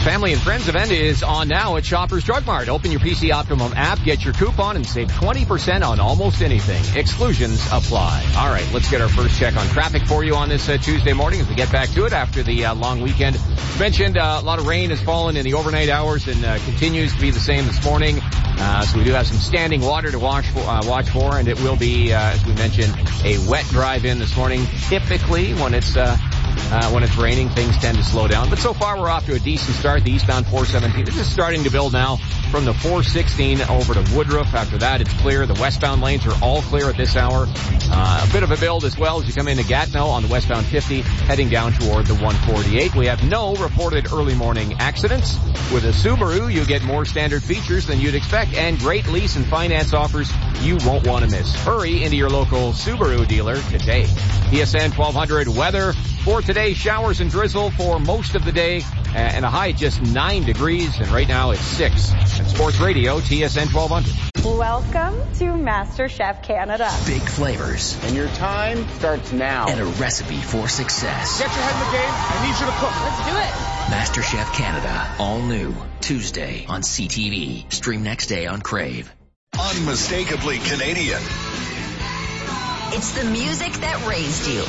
Family and Friends event is on now at Shoppers Drug Mart. Open your PC Optimum app, get your coupon, and save 20% on almost anything. Exclusions apply. All right, let's get our first check on traffic for you on this Tuesday morning as we get back to it after the long weekend. Mentioned a lot of rain has fallen in the overnight hours and continues to be the same this morning. So we do have some standing water to watch for, and it will be, as we mentioned, a wet drive-in this morning. Typically, when it's raining, things tend to slow down. But so far, we're off to a decent start. The eastbound 417, this is starting to build now from the 416 over to Woodruff. After that, it's clear. The westbound lanes are all clear at this hour. A bit of a build as well as you come into Gatineau on the westbound 50, heading down toward the 148. We have no reported early morning accidents. With a Subaru, you get more standard features than you'd expect and great lease and finance offers you won't want to miss. Hurry into your local Subaru dealer today. TSN 1200 weather for today. Showers and drizzle for most of the day and a high just 9 degrees. And right now it's 6. At Sports Radio, TSN 1200. Welcome to MasterChef Canada. Big flavors. And your time starts now. And a recipe for success. Get your head in the game. I need you to cook. Let's do it. MasterChef Canada. All new. Tuesday on CTV. Stream next day on Crave. Unmistakably Canadian. It's the music that raised you.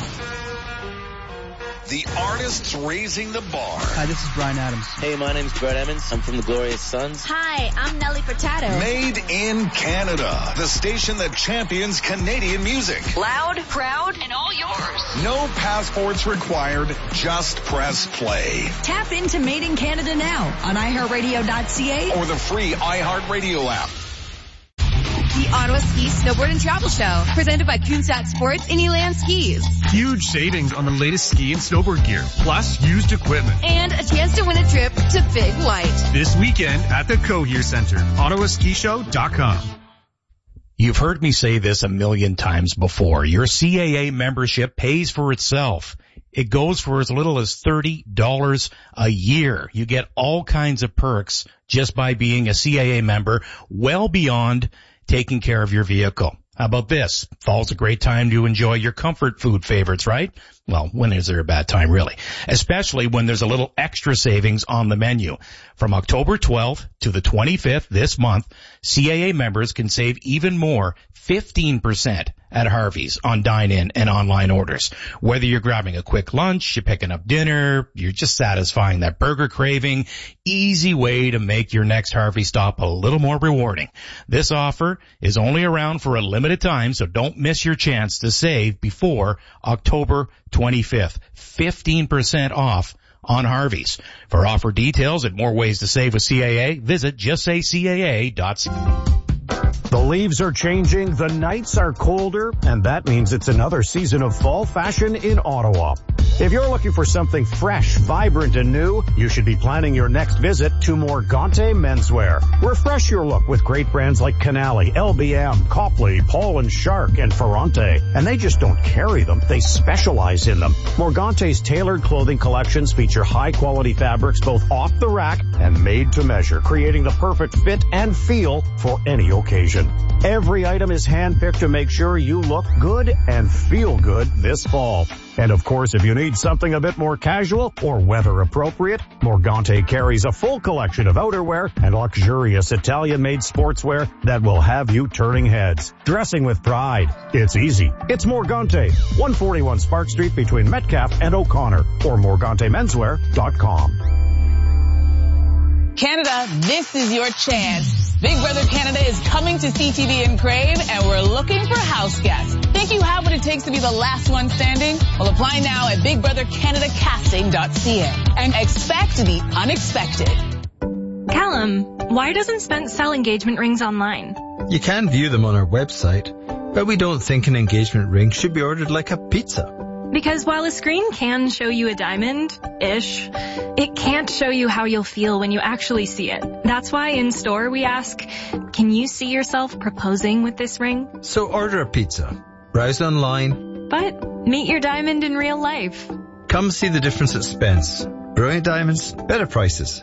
The artists raising the bar. Hi, this is Bryan Adams. Hey, my name's Brett Emmons. I'm from the Glorious Sons. Hi, I'm Nelly Furtado. Made in Canada. The station that champions Canadian music. Loud, proud, and all yours. No passports required. Just press play. Tap into Made in Canada now on iHeartRadio.ca or the free iHeartRadio app. The Ottawa Ski, Snowboard, and Travel Show, presented by Kunsat Sports and Elan Skis. Huge savings on the latest ski and snowboard gear, plus used equipment. And a chance to win a trip to Big White. This weekend at the Cohere Center, OttawaSkiShow.com. You've heard me say this a million times before. Your CAA membership pays for itself. It goes for as little as $30 a year. You get all kinds of perks just by being a CAA member, well beyond taking care of your vehicle. How about this? Fall's a great time to enjoy your comfort food favorites, right? Well, when is there a bad time, really? Especially when there's a little extra savings on the menu. From October 12th to the 25th this month, CAA members can save even more, 15% at Harvey's on dine-in and online orders. Whether you're grabbing a quick lunch, you're picking up dinner, you're just satisfying that burger craving, easy way to make your next Harvey stop a little more rewarding. This offer is only around for a limited time, so don't miss your chance to save before October 25th. 15% off on Harvey's. For offer details and more ways to save with CAA, visit justsaycaa.ca. The leaves are changing, the nights are colder, and that means it's another season of fall fashion in Ottawa. If you're looking for something fresh, vibrant, and new, you should be planning your next visit to Morgante Menswear. Refresh your look with great brands like Canali, LBM, Copley, Paul & Shark, and Ferrante. And they just don't carry them, they specialize in them. Morgante's tailored clothing collections feature high-quality fabrics both off the rack and made to measure, creating the perfect fit and feel for any occasion. Every item is handpicked to make sure you look good and feel good this fall. And of course, if you need something a bit more casual or weather appropriate, Morgante carries a full collection of outerwear and luxurious Italian-made sportswear that will have you turning heads. Dressing with pride. It's easy. It's Morgante, 141 Spark Street between Metcalfe and O'Connor, or MorganteMenswear.com. Canada, this is your chance. Big Brother Canada is coming to CTV and Crave, and we're looking for house guests. Think you have what it takes to be the last one standing? Well, apply now at BigBrotherCanadaCasting.ca and expect the unexpected. Callum, why doesn't Spence sell engagement rings online? You can view them on our website, but we don't think an engagement ring should be ordered like a pizza. Because while a screen can show you a diamond-ish, it can't show you how you'll feel when you actually see it. That's why in store we ask, can you see yourself proposing with this ring? So order a pizza, browse online, but meet your diamond in real life. Come see the difference at Spence. Brilliant diamonds, better prices.